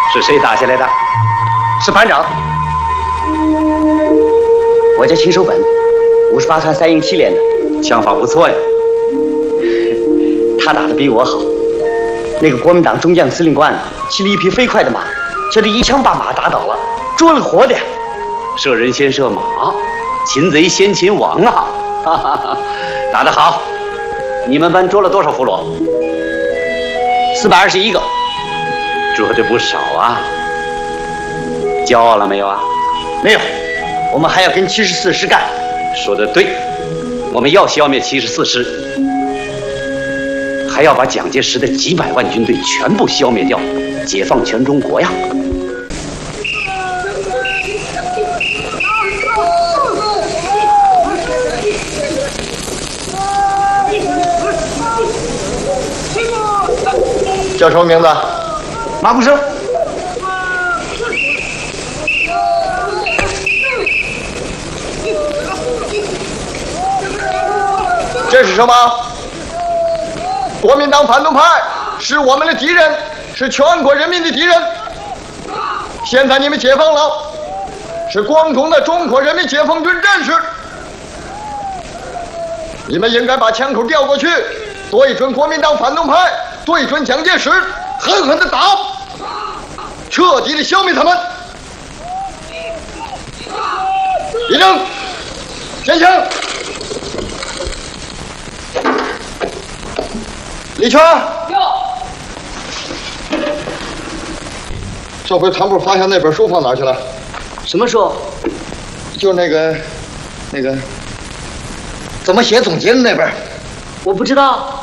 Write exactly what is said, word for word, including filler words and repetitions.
是谁打下来的？ 是班长。我叫秦守本，五十八团三营七连的， 枪法不错呀。 他打得比我好。那个国民党中将司令官骑了一匹飞快的马，就这一枪把马打倒了，捉了活的。 射人先射马，擒贼先擒王啊！哈哈哈，打得好！你们班捉了多少俘虏？ 四百二十一个， 捉的不少啊。骄傲了没有啊？ 没有，我们还要跟七十四师干。 说得对，我们要消灭七十四师，还要把蒋介石的几百万军队全部消灭掉，解放全中国呀！ 叫什么名字？ 马步生。 这是什么？国民党反动派是我们的敌人，是全国人民的敌人。现在你们解放了，是光荣的中国人民解放军战士。你们应该把枪口调过去，对准国民党反动派，对准蒋介石，狠狠地打，彻底地消灭他们。立正，前枪。李全，这回团部发现那本书放哪儿去了？ 什么书？ 就那个，那个，怎么写总结的那本。 我不知道。